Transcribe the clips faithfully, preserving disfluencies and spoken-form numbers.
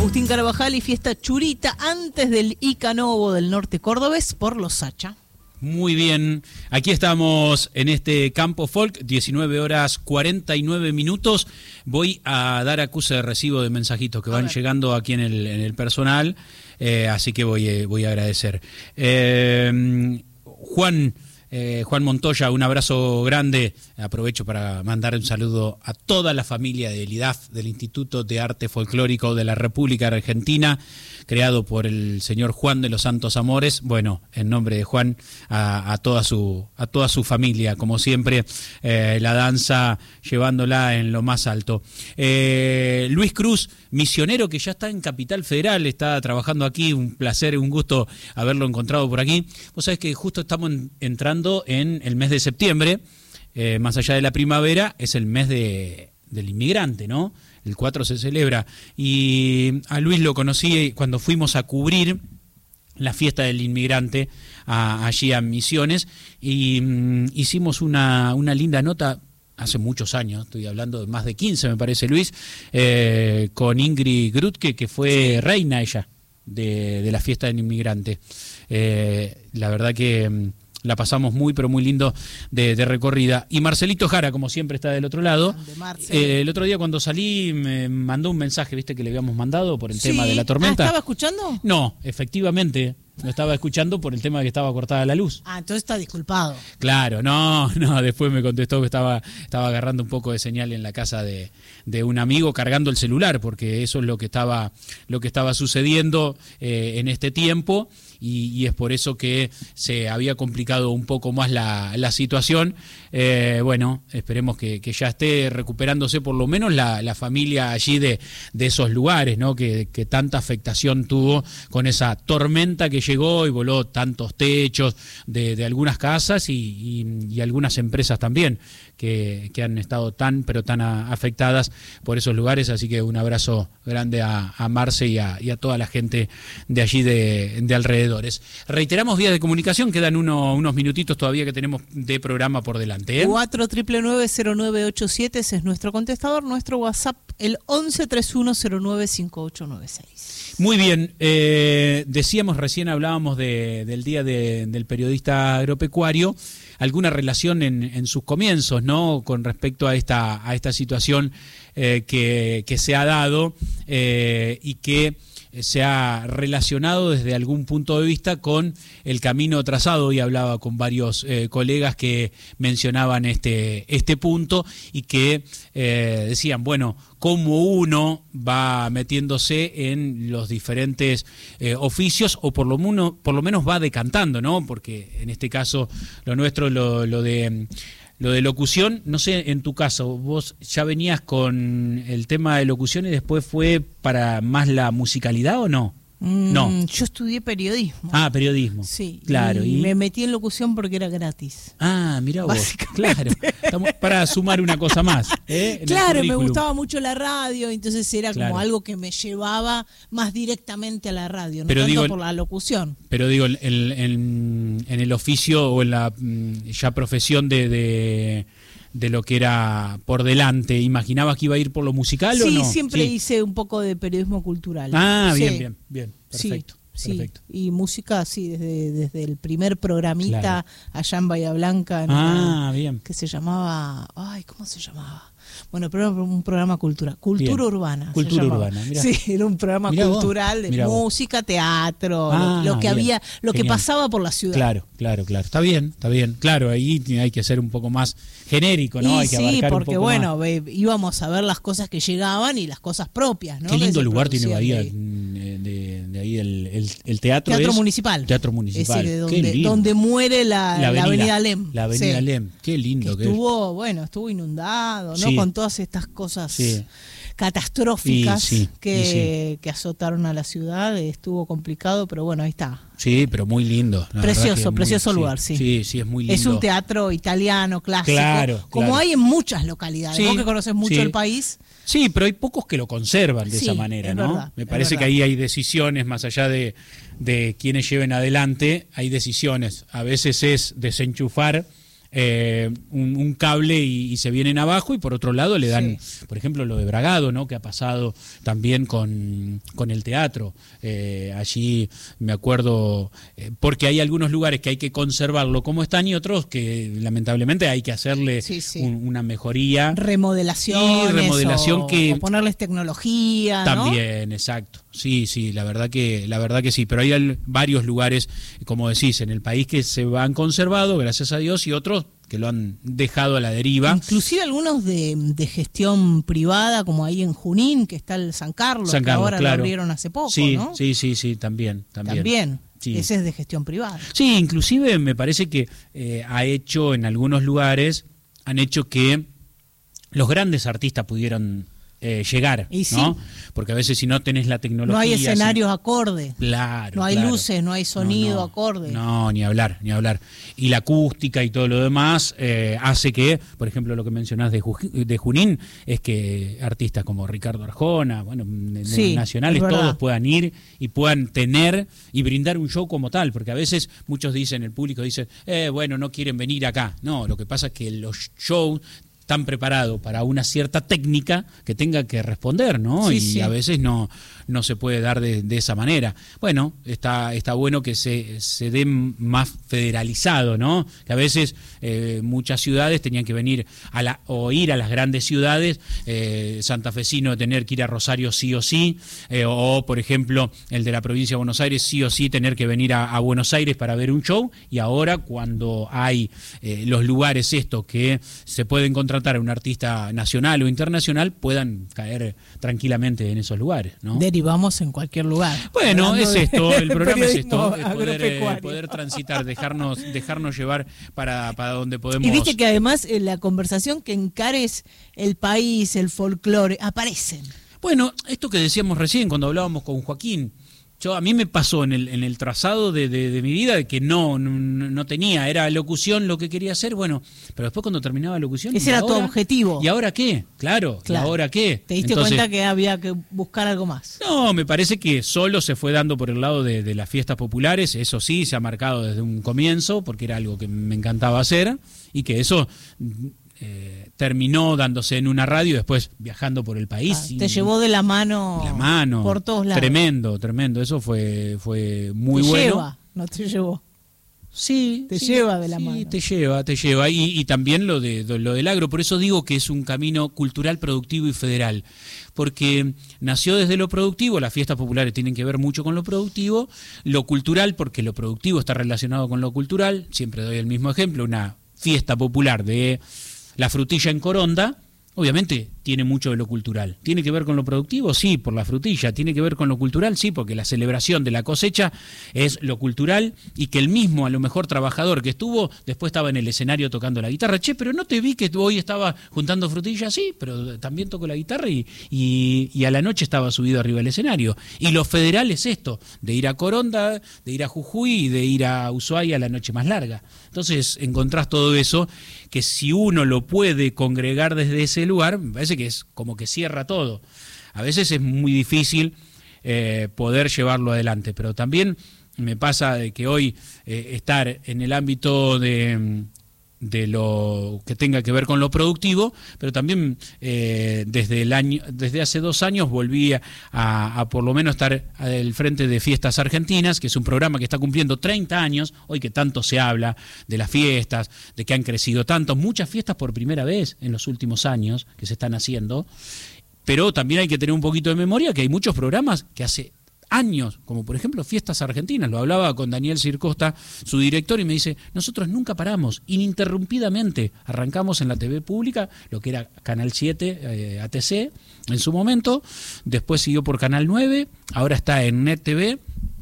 Agustín Carabajal y fiesta churita antes del Ica Novo del norte cordobés por los Sacha. Muy bien, aquí estamos en este campo folk, diecinueve horas cuarenta y nueve minutos. Voy a dar acuse de recibo de mensajitos que van llegando aquí en el, en el personal, eh, así que voy, eh, voy a agradecer. Eh, Juan... Eh, Juan Montoya, un abrazo grande. Aprovecho para mandar un saludo a toda la familia del I D A F, del Instituto de Arte Folclórico de la República Argentina, creado por el señor Juan de los Santos Amores. Bueno, en nombre de Juan, a, a toda su a toda su familia, como siempre, eh, la danza llevándola en lo más alto. Eh, Luis Cruz, misionero que ya está en Capital Federal, está trabajando aquí, un placer, un gusto haberlo encontrado por aquí. Vos sabés que justo estamos en, entrando en el mes de septiembre, eh, más allá de la primavera, es el mes de, del inmigrante, ¿no? El cuatro se celebra, y a Luis lo conocí cuando fuimos a cubrir la fiesta del inmigrante a, allí a Misiones, y um, hicimos una, una linda nota hace muchos años, estoy hablando de más de quince, me parece, Luis, eh, con Ingrid Grutke, que fue reina ella de, de la fiesta del inmigrante. Eh, la verdad que um, la pasamos muy, pero muy lindo de, de recorrida. Y Marcelito Jara, como siempre, está del otro lado. Eh, el otro día cuando salí me mandó un mensaje, ¿viste? Que le habíamos mandado por el sí. tema de la tormenta. Ah, ¿estaba escuchando? No, efectivamente. Lo estaba escuchando por el tema de que estaba cortada la luz. Ah, entonces está disculpado. Claro, no, no, después me contestó que estaba, estaba agarrando un poco de señal en la casa de, de un amigo, cargando el celular, porque eso es lo que estaba, lo que estaba sucediendo eh, en este tiempo, y, y es por eso que se había complicado un poco más la, la situación. Eh, bueno, esperemos que, que ya esté recuperándose por lo menos la, la familia allí de, de esos lugares, ¿no? Que, que tanta afectación tuvo con esa tormenta que llegó y voló tantos techos de, de algunas casas y, y, y algunas empresas también que, que han estado tan pero tan a, afectadas por esos lugares. Así que un abrazo grande a, a Marce y a, y a toda la gente de allí de, de alrededores. Reiteramos vías de comunicación, quedan uno, unos minutitos todavía que tenemos de programa por delante, ¿eh? cuatro nueve nueve cero nueve ocho siete, ese es nuestro contestador, nuestro WhatsApp el once treinta y uno cero nueve cinco ocho nueve seis. Muy bien, eh, decíamos recién, hablábamos de, del Día de, del Periodista Agropecuario, alguna relación en, en sus comienzos, ¿no? Con respecto a esta, a esta situación eh, que, que se ha dado eh, y que se ha relacionado desde algún punto de vista con el camino trazado. Y hablaba con varios eh, colegas que mencionaban este, este punto y que eh, decían, bueno, cómo uno va metiéndose en los diferentes eh, oficios, o por lo, menos, por lo menos va decantando, ¿no? Porque en este caso lo nuestro, lo, lo de... Lo de locución, no sé, en tu caso, vos ya venías con el tema de locución y después fue para más la musicalidad, ¿o no? Mm, no. Yo estudié periodismo. Ah, periodismo. Sí. Claro. Y, y me metí en locución porque era gratis. Ah, mirá vos. Claro. Estamos para sumar una cosa más, ¿eh? Claro, me gustaba mucho la radio, entonces era claro. como algo que me llevaba más directamente a la radio, no pero tanto digo, por la locución. Pero digo, en, en, en el oficio o en la ya profesión de... de de lo que era por delante, ¿imaginabas que iba a ir por lo musical sí, o no? Sí, siempre sí. hice un poco de periodismo cultural. Ah, bien, sí. bien, bien, perfecto. Sí, perfecto. Sí. Y música, sí, desde, desde el primer programita claro. allá en Bahía Blanca, en ah, una, bien. que se llamaba, ay, ¿cómo se llamaba? Bueno, pero era un programa cultural, Cultura bien. Urbana. Cultura Urbana, mirá. Sí, era un programa mirá cultural vos, de mirá música, vos. teatro, ah, lo, lo que bien. había, lo Genial. que pasaba por la ciudad. Claro, claro, claro. Está bien, está bien. Claro, ahí hay que ser un poco más genérico, ¿no? Y hay que sí, abarcar porque un poco bueno, más. íbamos a ver las cosas que llegaban y las cosas propias, ¿no? Qué lindo lugar tiene Bahía de, de, de ahí el, el, el teatro. Teatro es, municipal. Teatro municipal. Es donde, donde muere la, la, avenida, la avenida Lem. La avenida sí. Lem. Qué lindo que que estuvo, es. bueno, estuvo inundado, ¿no? Sí. Con todas estas cosas sí. catastróficas sí, sí, que, sí. que azotaron a la ciudad. Estuvo complicado, pero bueno, ahí está. Sí, pero muy lindo. Precioso, precioso muy, lugar, sí. Sí, sí, es muy lindo. Es un teatro italiano, clásico, claro, como claro. hay en muchas localidades. Sí, Vos que conoces mucho sí. el país. Sí, pero hay pocos que lo conservan de sí, esa manera, es ¿no? Verdad, Me parece es que ahí hay decisiones, más allá de, de quienes lleven adelante, hay decisiones. A veces es desenchufar eh, un, un cable y, y se vienen abajo, y por otro lado le dan, sí. por ejemplo, lo de Bragado, ¿no? Que ha pasado también con, con el teatro. Eh, allí me acuerdo, eh, porque hay algunos lugares que hay que conservarlo como están y otros que lamentablemente hay que hacerle sí, sí. Un, una mejoría. Remodelación. remodelación o, que o ponerles tecnología, también, ¿no? exacto. Sí, sí, la verdad que la verdad que sí, pero hay varios lugares, como decís, en el país que se han conservado, gracias a Dios, y otros que lo han dejado a la deriva. Inclusive algunos de, de gestión privada, como ahí en Junín, que está el San Carlos, San Carlos que ahora claro. lo abrieron hace poco, sí, ¿no? Sí, sí, sí, también. También, también. Sí. Ese es de gestión privada. Sí, inclusive me parece que eh, ha hecho en algunos lugares, han hecho que los grandes artistas pudieran eh, llegar, y sí. ¿no? Porque a veces si no tenés la tecnología... No hay escenarios si... acorde. Claro, No hay claro. luces, no hay sonido no, no, acorde. No, ni hablar, ni hablar. Y la acústica y todo lo demás eh, hace que, por ejemplo, lo que mencionás de, Ju de Junín, es que artistas como Ricardo Arjona, bueno, sí, nacionales, todos puedan ir y puedan tener y brindar un show como tal, porque a veces muchos dicen, el público dice, eh, bueno, no quieren venir acá. No, lo que pasa es que los shows tan preparado para una cierta técnica que tenga que responder, ¿no? Sí, y sí. a veces no, no se puede dar de, de esa manera. Bueno, está, está bueno que se, se dé más federalizado, ¿no? Que a veces eh, muchas ciudades tenían que venir a la, o ir a las grandes ciudades, eh, santafesino tener que ir a Rosario sí o sí, eh, o por ejemplo el de la provincia de Buenos Aires sí o sí tener que venir a, a Buenos Aires para ver un show, y ahora cuando hay eh, los lugares estos que se pueden encontrar a un artista nacional o internacional, puedan caer tranquilamente en esos lugares, ¿no? Derivamos en cualquier lugar. Bueno, es esto, el programa es esto, es poder, eh, poder transitar, dejarnos, dejarnos llevar para, para donde podemos. Y viste que además en la conversación que encares el país, el folclore, aparecen. Bueno, esto que decíamos recién cuando hablábamos con Joaquín, yo, a mí me pasó en el, en el trazado de, de, de mi vida que no, no, no tenía, era locución lo que quería hacer, bueno, pero después cuando terminaba locución... Ese era ahora, tu objetivo. ¿Y ahora qué? Claro, claro. ¿Y ahora qué? ¿Te diste Entonces, cuenta que había que buscar algo más? No, me parece que solo se fue dando por el lado de, de las fiestas populares, eso sí, se ha marcado desde un comienzo, porque era algo que me encantaba hacer, y que eso... Eh, terminó dándose en una radio y después viajando por el país. Ah, y, te llevó de la mano, la mano por todos lados. Tremendo, tremendo. Eso fue, fue muy te bueno. Te lleva, no te llevó. Sí, te sí, lleva de la sí, mano. Te lleva, te lleva. Y, y también lo, de, de, lo del agro. Por eso digo que es un camino cultural, productivo y federal. Porque nació desde lo productivo, las fiestas populares tienen que ver mucho con lo productivo, lo cultural, porque lo productivo está relacionado con lo cultural. Siempre doy el mismo ejemplo, una fiesta popular de... La frutilla en Coronda, obviamente tiene mucho de lo cultural. ¿Tiene que ver con lo productivo? Sí, por la frutilla. ¿Tiene que ver con lo cultural? Sí, porque la celebración de la cosecha es lo cultural, y que el mismo, a lo mejor, trabajador que estuvo, después estaba en el escenario tocando la guitarra. Che, pero no te vi que hoy estaba juntando frutillas. Sí, pero también tocó la guitarra y, y, y a la noche estaba subido arriba del escenario. Y lo federal es esto, de ir a Coronda, de ir a Jujuy y de ir a Ushuaia a la noche más larga. Entonces encontrás todo eso, que si uno lo puede congregar desde ese lugar, me parece que es como que cierra todo. A veces es muy difícil eh, poder llevarlo adelante, pero también me pasa de que hoy eh, estar en el ámbito de, de lo que tenga que ver con lo productivo, pero también eh, desde el año, desde hace dos años volví a, a por lo menos estar al frente de Fiestas Argentinas, que es un programa que está cumpliendo treinta años, hoy que tanto se habla de las fiestas, de que han crecido tanto, muchas fiestas por primera vez en los últimos años que se están haciendo, pero también hay que tener un poquito de memoria que hay muchos programas que hace años, como por ejemplo Fiestas Argentinas, lo hablaba con Daniel Circosta, su director, y me dice, nosotros nunca paramos, ininterrumpidamente, arrancamos en la T V pública, lo que era Canal siete, eh, A T C, en su momento, después siguió por Canal nueve, ahora está en Net T V,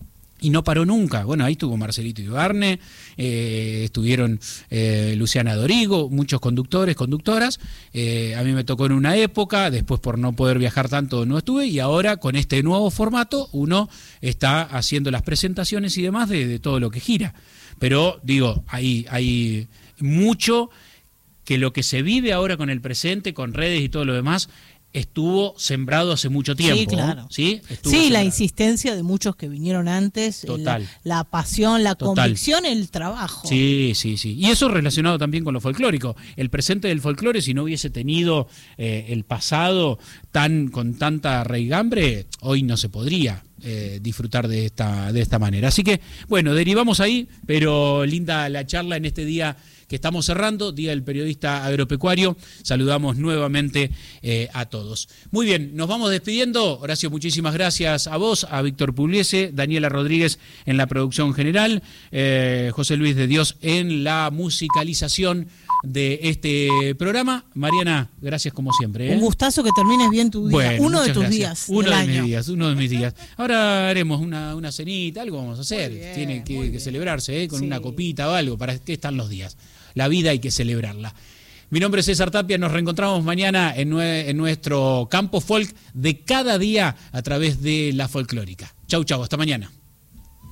y no paró nunca. Bueno, ahí estuvo Marcelito Ibarne, eh, estuvieron eh, Luciana Dorigo, muchos conductores, conductoras. Eh, a mí me tocó en una época, después por no poder viajar tanto no estuve, y ahora con este nuevo formato uno está haciendo las presentaciones y demás de, de todo lo que gira. Pero digo, hay, hay mucho que lo que se vive ahora con el presente, con redes y todo lo demás, estuvo sembrado hace mucho tiempo. Sí, claro. Sí, estuvo sí sembrado. La insistencia de muchos que vinieron antes, Total. La, la pasión, la Total. convicción, el trabajo. Sí, sí, sí. Y eso relacionado también con lo folclórico. El presente del folclore, si no hubiese tenido eh, el pasado tan con tanta raigambre, hoy no se podría eh, disfrutar de esta, de esta manera. Así que, bueno, derivamos ahí, pero linda la charla en este día que estamos cerrando, Día del Periodista Agropecuario. Saludamos nuevamente eh, a todos. Muy bien, nos vamos despidiendo. Horacio, muchísimas gracias a vos, a Víctor Pugliese, Daniela Rodríguez en la producción general, eh, José Luis de Dios en la musicalización de este programa. Mariana, gracias como siempre. ¿eh? Un gustazo que termines bien tu día. Bueno, uno de tus gracias. días. Uno del de mis año. días, uno de mis días. Ahora haremos una, una cenita, algo vamos a hacer. Muy bien, Tiene que, muy que bien. celebrarse, ¿eh? Con Sí. una copita o algo. ¿Para qué están los días? La vida hay que celebrarla. Mi nombre es César Tapia, nos reencontramos mañana en, nue- en nuestro campo folk de cada día a través de la folclórica. Chau, chau, hasta mañana.